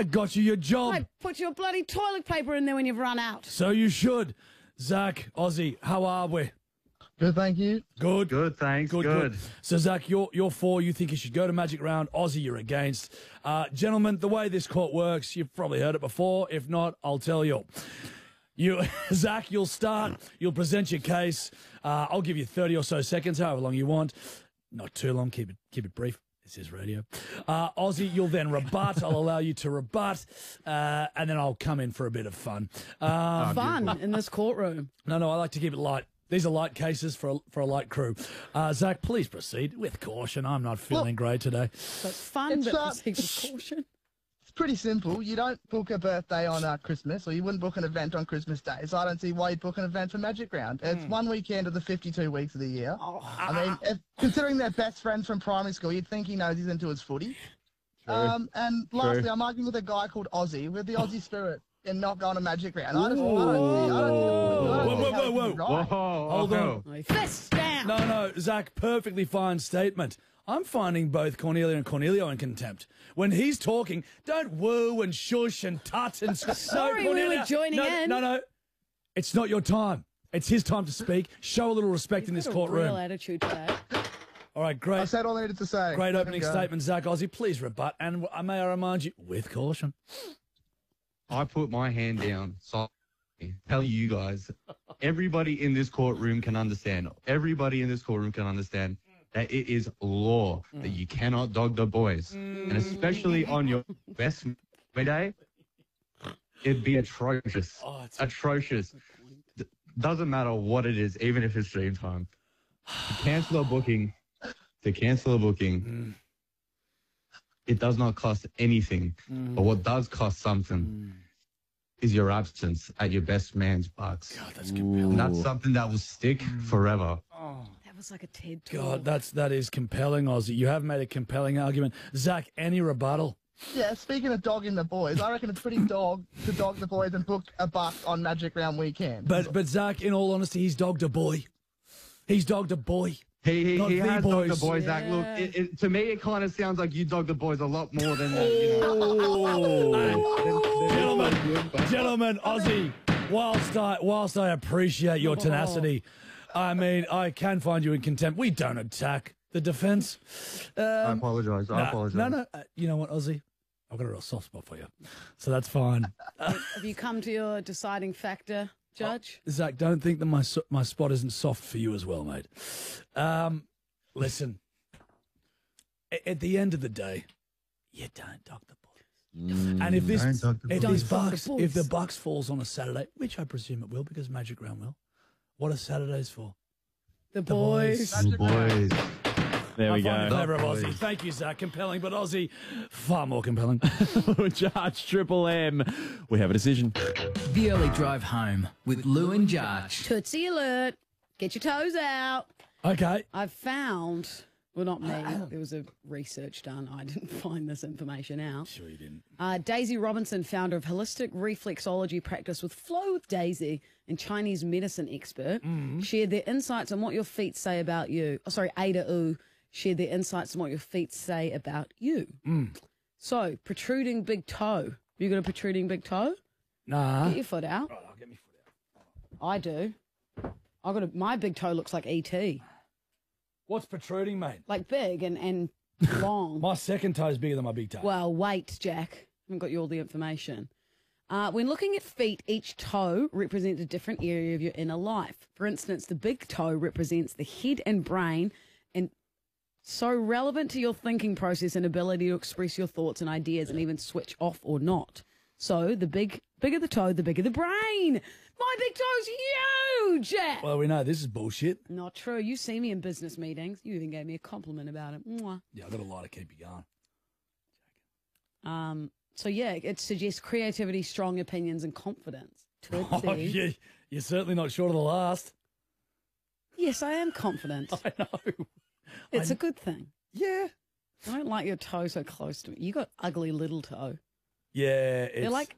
I got you your job. I put your bloody toilet paper in there when you've run out. So you should. Zach, Aussie, how are we? Good, thank you. Good. Good, thanks. Good. So, Zach, you're for, you think you should go to Magic Round. Aussie, you're against. Gentlemen, the way this court works, you've probably heard it before. If not, I'll tell you. Zach, you'll start. You'll present your case. I'll give you 30 or so seconds, however long you want. Not too long. Keep it brief. This is radio. Aussie, you'll then rebut. I'll allow you to rebut, and then I'll come in for a bit of fun. Fun in this courtroom. No, I like to keep it light. These are light cases for a light crew. Zach, please proceed with caution. I'm not feeling great today. So it's fun, but proceed with caution. It's pretty simple. You don't book a birthday on Christmas, or you wouldn't book an event on Christmas Day, so I don't see why you'd book an event for Magic Round. It's one weekend of the 52 weeks of the year. I mean, considering they're best friends from primary school, you'd think he knows he's into his footy. And lastly, I'm arguing with a guy called Aussie, with the Aussie spirit, and not going to Magic Round. I don't see Whoa. Hold on. Fists down. No, Zach, perfectly fine statement. I'm finding both Cornelia and Cornelio in contempt. When he's talking, don't woo and shush and tut and... Sorry, we were joining in. No. It's not your time. It's his time to speak. Show a little respect in this courtroom. Real attitude today. All right, great. I said all I needed to say. Great opening statement, Zach. Aussie, please rebut. And may I remind you, with caution. I put my hand down. So tell you guys, everybody in this courtroom can understand. Everybody in this courtroom can understand that it is law that you cannot dog the boys. And especially on your best day, it'd be atrocious. Oh, atrocious. Doesn't matter what it is, even if it's dream time. To cancel a booking, it does not cost anything. But what does cost something is your absence at your best man's bucks. God, that's compelling. And that's something that will stick forever. That was like a TED talk. God, that is compelling, Aussie. You have made a compelling argument. Zach, any rebuttal? Yeah, speaking of dogging the boys, I reckon it's pretty dog to dog the boys and book a buck on Magic Round weekend. But Zach, in all honesty, he's dogged a boy. He's dogged a boy. He has dogged the boys, Yeah. Zach. Look, to me, it kind of sounds like you dogged the boys a lot more than Gentlemen, Aussie, whilst I appreciate your tenacity, I mean, I can find you in contempt. We don't attack the defence. I apologise. No. You know what, Aussie? I've got a real soft spot for you, so that's fine. Have you come to your deciding factor, Judge? Zach, don't think that my spot isn't soft for you as well, mate. Listen, at the end of the day, you don't dog the boys. And if the Bucks falls on a Saturday, which I presume it will because Magic Round will, what are Saturdays for? The boys. Magic Round. There we go. Clever of Aussie. Thank you, Zach. Compelling, but Aussie, far more compelling. Judge Triple M. We have a decision. The early drive home with Lou and Judge. Tootsie alert. Get your toes out. Okay. I've found, well, not me, there was a research done. I didn't find this information out. Sure you didn't. Daisy Robinson, founder of holistic reflexology practice with Flow with Daisy and Chinese medicine expert, shared their insights on what your feet say about you. Oh, sorry, Ada U shared their insights on what your feet say about you. So, protruding big toe. You got a protruding big toe? Nah. Get your foot out. Right, I'll get my foot out. I do. My big toe looks like E.T. What's protruding, mate? Like big and long. My second toe is bigger than my big toe. Well, wait, Jack. I haven't got you all the information. When looking at feet, each toe represents a different area of your inner life. For instance, the big toe represents the head and brain, and so relevant to your thinking process and ability to express your thoughts and ideas and even switch off or not. So the bigger the toe, the bigger the brain. My big toe's huge. Well, we know this is bullshit. Not true. You see me in business meetings. You even gave me a compliment about it. Mwah. Yeah, I've got a lot to keep you going. So yeah, it suggests creativity, strong opinions, and confidence. Oh, yeah, you're certainly not short of the last. Yes, I am confident. I know. It's a good thing. Yeah. I don't like your toe so close to me. You got ugly little toe. Yeah. They're like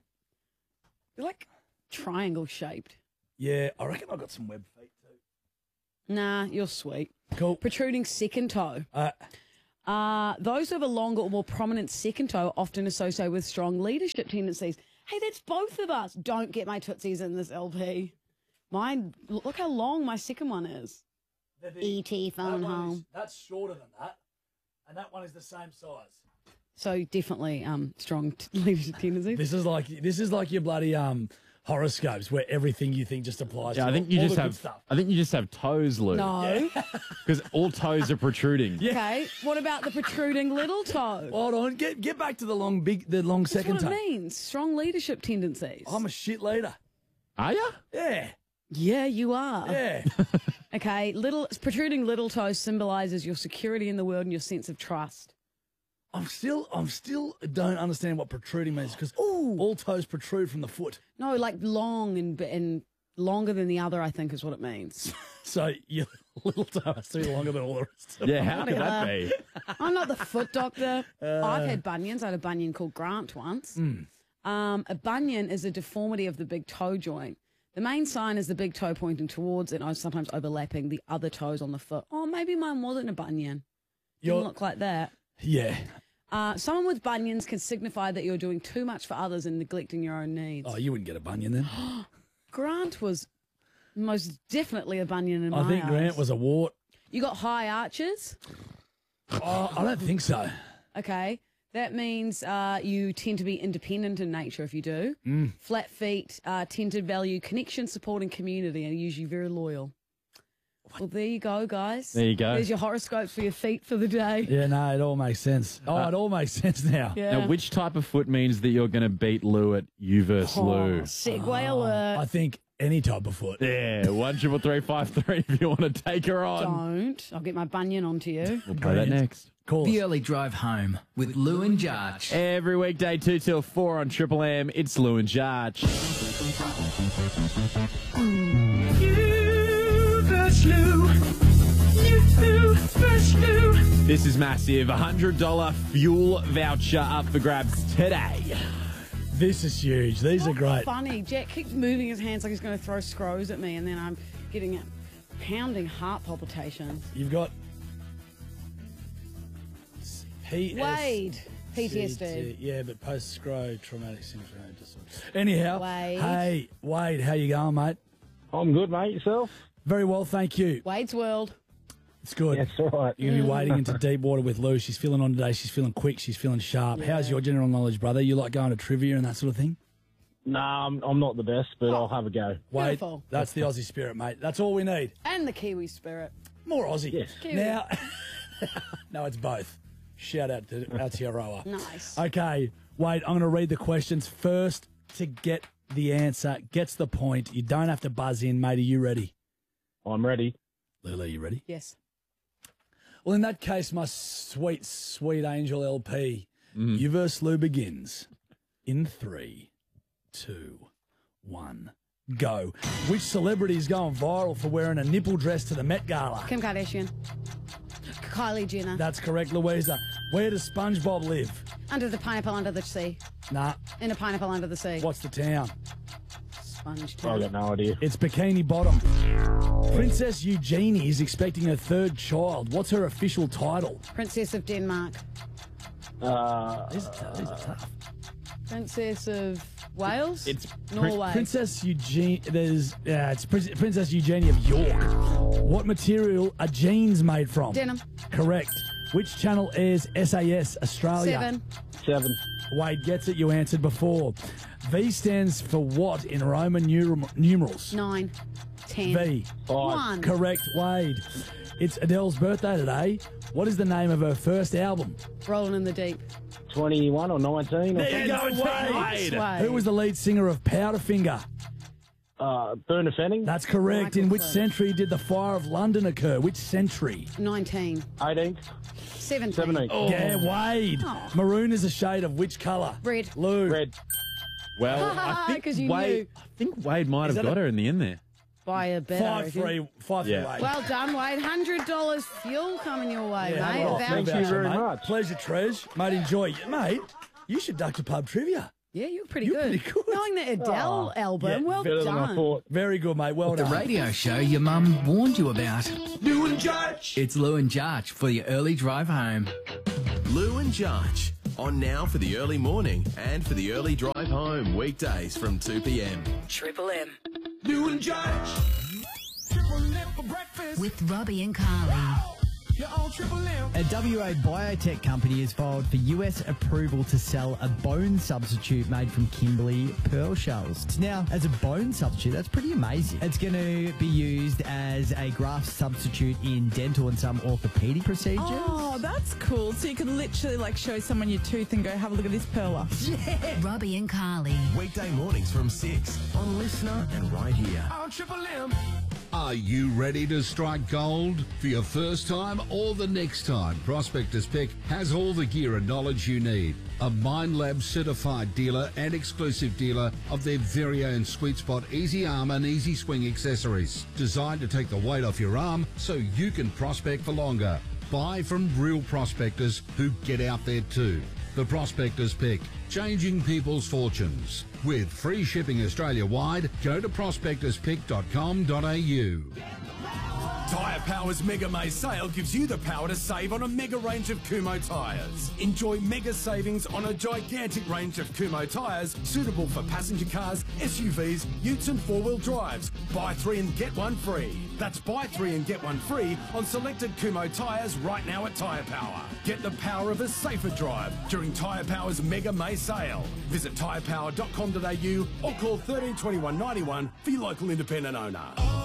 triangle shaped. Yeah, I reckon I've got some web feet too. Nah, you're sweet. Cool. Protruding second toe. Those who have a longer or more prominent second toe are often associated with strong leadership tendencies. Hey, that's both of us. Don't get my tootsies in this LP. Mine, look how long my second one is. E.T. phone home. That's shorter than that, and that one is the same size. So definitely strong leadership tendencies. This is like your bloody horoscopes where everything you think just applies. Yeah, to I think all you the just good have. stuff. I think you just have toes, Lou. No. Because all toes are protruding. Yeah. Okay. What about the protruding little toe? Hold on, get back to the long That's second what it toe. means. Strong leadership tendencies. I'm a shit leader. Are you? Yeah, Yeah, you are. yeah. Okay. Protruding little toe symbolizes your security in the world and your sense of trust. I'm still don't understand what protruding means because all toes protrude from the foot. No, like long and longer than the other, I think is what it means. So your little toe has to be longer than all the rest of them. Yeah, how could that be? I'm not the foot doctor. I've had bunions. I had a bunion called Grant once. A bunion is a deformity of the big toe joint. The main sign is the big toe pointing towards and sometimes overlapping the other toes on the foot. Oh, maybe mine wasn't a bunion. Didn't look like that. Yeah. Someone with bunions can signify that you're doing too much for others and neglecting your own needs. Oh, you wouldn't get a bunion then. Grant was most definitely a bunion in my I think eyes. Grant was a wart. You got high arches? Oh, I don't think so. Okay. That means you tend to be independent in nature if you do. Flat feet tend to value connection, support, and community and are usually very loyal. Well, there you go, guys. There you go. There's your horoscopes for your feet for the day. Yeah, no, it all makes sense. Oh, it all makes sense now. Yeah. Now, which type of foot means that you're going to beat Lou at you versus Lou? Segue alert. I think any type of foot. Yeah, 13353 if you want to take her on. Don't. I'll get my bunion onto you. We'll play that next. Call The us. Early Drive Home with Lou and Jarch. Every weekday, 2 till 4 on Triple M, it's Lou and Jarch. This is massive. $100 fuel voucher up for grabs today. This is huge. These are great. Funny. Jack keeps moving his hands like he's going to throw scroes at me, and then I'm getting a pounding heart palpitations. You've got Wade. PTSD. Yeah, but post-scro traumatic syndrome disorder. Anyhow, Wade. Hey, Wade, how you going, mate? I'm good, mate. Yourself? Very well, thank you. Wade's World. It's good. That's all right. You're going to be wading into deep water with Lou. She's feeling on today. She's feeling quick. She's feeling sharp. How's your general knowledge, brother? You like going to trivia and that sort of thing? Nah, I'm not the best, but I'll have a go. Wade, Beautiful. that's the Aussie spirit, mate. That's all we need. And the Kiwi spirit. More Aussie. Yes. Kiwi. Now, no, it's both. Shout out to Aotearoa. Nice. Okay, Wade, I'm going to read the questions first to get the answer. Gets the point. You don't have to buzz in, mate. Are you ready? I'm ready. Lulu, you ready? Yes. Well, in that case, my sweet, sweet angel LP, you versus Lou begins in 3, 2, 1, go. Which celebrity is going viral for wearing a nipple dress to the Met Gala? Kim Kardashian. Kylie Jenner. That's correct, Louisa. Where does SpongeBob live? Under the pineapple under the sea. Nah. In a pineapple under the sea. What's the town? Sponge I've town. got no idea. It's Bikini Bottom. Princess Eugenie is expecting her third child. What's her official title? Princess of Denmark. These are tough. Princess of Wales? It's Norway. Princess Eugenie. It's Princess Eugenie of York. What material are jeans made from? Denim. Correct. Which channel airs SAS Australia? 7. 7. Wade gets it. You answered before. V stands for what in Roman numerals? 9. 10. V. 1. Correct, Wade. It's Adele's birthday today. What is the name of her first album? Rolling in the deep. 21 or 19 or There you go, Wade. Wade. Who was the lead singer of Powderfinger? Burner Fanning. That's correct. Michael In which Ford. century did the Fire of London occur? Which century? 19. 18th. 17. 17. Yeah, Wade. Oh. Maroon is a shade of which colour? Red. Lou. Red. Well, I think 'Cause you Wade. knew. I think Wade might have that got her in the end there. By a bit. I reckon. 5-3 Yeah. Wade. Well done, Wade. $100 fuel coming your way, Yeah, mate. well, A thank voucher. you very mate. much. Pleasure, Tresh. Mate, enjoy. Mate, you should duck to pub trivia. Yeah, you're pretty You're good. pretty good. Knowing the Adele album, well Better than I done. thought. Very good, mate. Well The done. radio show your mum warned you about. Lou and Judge. It's Lou and Judge for your early drive home. Lou and Judge. On now for the early morning and for the early drive home. Weekdays from 2 p.m. Triple M. Lou and Judge. With Robbie and Carly. A WA biotech company has filed for US approval to sell a bone substitute made from Kimberley pearl shells. Now, as a bone substitute, that's pretty amazing. It's going to be used as a graft substitute in dental and some orthopedic procedures. Oh, that's cool. So you could literally show someone your tooth and go, have a look at this perla. Yeah. Robbie and Carly. Weekday mornings from 6 on Listener and right here. On Triple M. Are you ready to strike gold for your first time or the next time? Prospectors Pick has all the gear and knowledge you need. A MindLab certified dealer and exclusive dealer of their very own Sweet Spot Easy Arm and Easy Swing accessories. Designed to take the weight off your arm so you can prospect for longer. Buy from real prospectors who get out there too. The Prospectors Pick, changing people's fortunes. With free shipping Australia-wide, go to prospectorspick.com.au. Tyre Power's Mega May sale gives you the power to save on a mega range of Kumho tyres. Enjoy mega savings on a gigantic range of Kumho tyres suitable for passenger cars, SUVs, utes and four-wheel drives. Buy 3 and get 1 free. That's buy 3 and get 1 free on selected Kumho tyres right now at Tyre Power. Get the power of a safer drive during Tyre Power's Mega May sale. Visit tyrepower.com.au or call 13 21 91 for your local independent owner.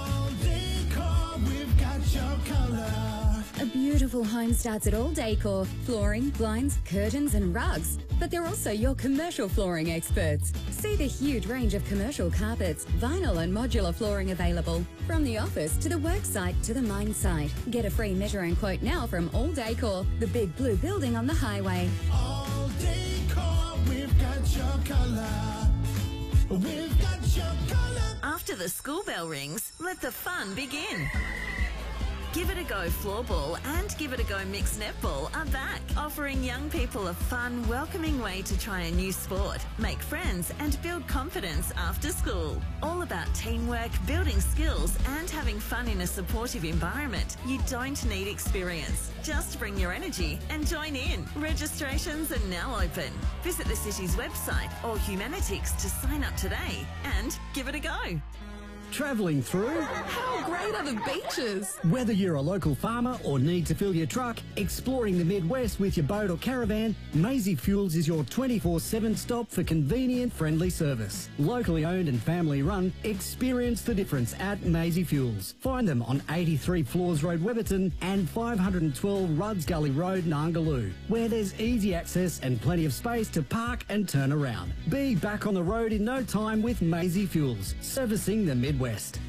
A beautiful home starts at All Decor. Flooring, blinds, curtains and rugs. But they're also your commercial flooring experts. See the huge range of commercial carpets, vinyl and modular flooring available. From the office to the work site to the mine site. Get a free measure and quote now from All Decor, the big blue building on the highway. All Decor, we've got your colour. We've got your colour. After the school bell rings, let the fun begin. Give It a Go Floorball and Give It a Go Mixed Netball are back, offering young people a fun, welcoming way to try a new sport, make friends and build confidence after school. All about teamwork, building skills and having fun in a supportive environment. You don't need experience. Just bring your energy and join in. Registrations are now open. Visit the city's website or Humanitics to sign up today and give it a go. Travelling through? How great are the beaches? Whether you're a local farmer or need to fill your truck, exploring the Midwest with your boat or caravan, Maisie Fuels is your 24/7 stop for convenient, friendly service. Locally owned and family run, experience the difference at Maisie Fuels. Find them on 83 Floors Road, Weberton and 512 Ruds Gully Road, Nangaloo, where there's easy access and plenty of space to park and turn around. Be back on the road in no time with Maisie Fuels, servicing the Midwest.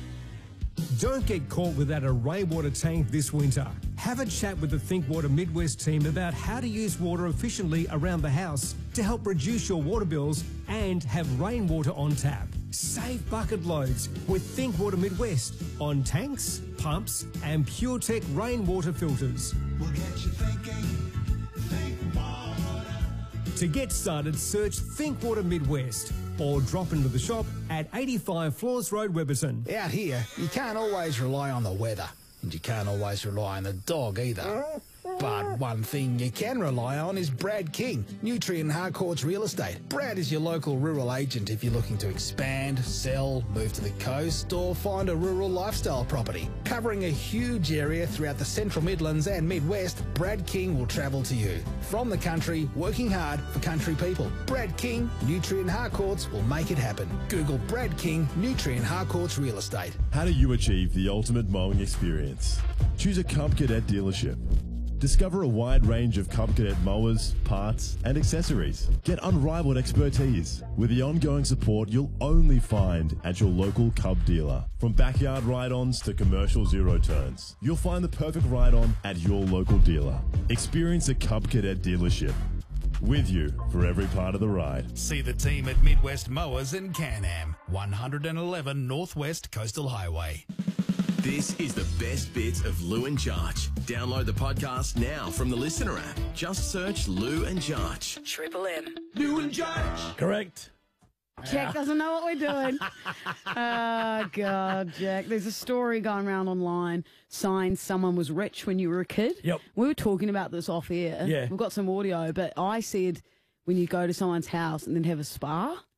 Don't get caught without a rainwater tank this winter. Have a chat with the Think Water Midwest team about how to use water efficiently around the house to help reduce your water bills and have rainwater on tap. Save bucket loads with Think Water Midwest on tanks, pumps and PureTech rainwater filters. We'll get you thinking. Think water. To get started, search Think Water Midwest or drop into the shop at 85 Floors Road, Weberton. Out here, you can't always rely on the weather, and you can't always rely on the dog either. But one thing you can rely on is Brad King, Nutrient Harcourts Real Estate. Brad is your local rural agent if you're looking to expand, sell, move to the coast, or find a rural lifestyle property. Covering a huge area throughout the Central Midlands and Midwest, Brad King will travel to you. From the country, working hard for country people. Brad King, Nutrient Harcourts will make it happen. Google Brad King, Nutrient Harcourts Real Estate. How do you achieve the ultimate mowing experience? Choose a Cub Cadet dealership. Discover a wide range of Cub Cadet mowers, parts and accessories. Get unrivaled expertise with the ongoing support you'll only find at your local Cub dealer. From backyard ride-ons to commercial zero turns, you'll find the perfect ride-on at your local dealer. Experience a Cub Cadet dealership. With you for every part of the ride. See the team at Midwest Mowers in Can-Am, 111 Northwest Coastal Highway. This is the best bits of Lou and Jarch. Download the podcast now from the Listener app. Just search Lou and Jarch. Triple M. Lou and Jarch. Correct. Jack doesn't know what we're doing. Oh, God, Jack. There's a story going around online saying someone was rich when you were a kid. Yep. We were talking about this off air. Yeah. We've got some audio, but I said when you go to someone's house and then have a spa,